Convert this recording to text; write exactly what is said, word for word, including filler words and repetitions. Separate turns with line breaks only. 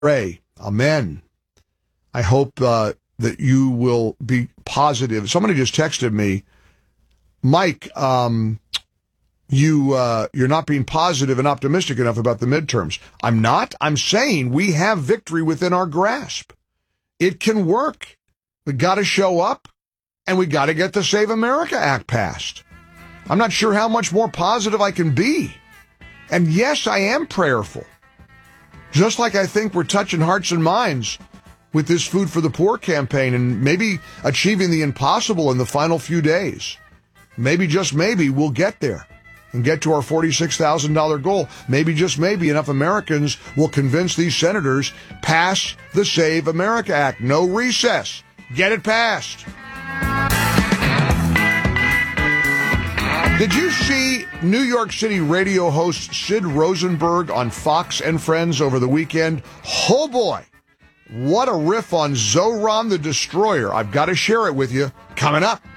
Pray. Amen. I hope uh, that you will be positive. Somebody just texted me, Mike, um, you, uh, you're not being positive and optimistic enough about the midterms. I'm not. I'm saying we have victory within our grasp. It can work. We got to show up, and we got to get the Save America Act passed. I'm not sure how much more positive I can be. And yes, I am prayerful. Just like I think we're touching hearts and minds with this Food for the Poor campaign and maybe achieving the impossible in the final few days. Maybe, just maybe, we'll get there and get to our forty-six thousand dollars goal. Maybe, just maybe, enough Americans will convince these senators, pass the Save America Act. No recess. Get it passed. Did you see New York City radio host Sid Rosenberg on Fox and Friends over the weekend? Oh boy, what a riff on Zoran the Destroyer. I've got to share it with you coming up.